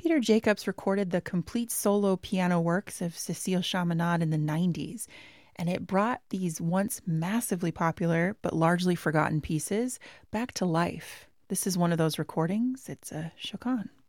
Peter Jacobs recorded the complete solo piano works of Cécile Chaminade in the 90s, and it brought these once massively popular but largely forgotten pieces back to life. This is one of those recordings. It's a Chopin.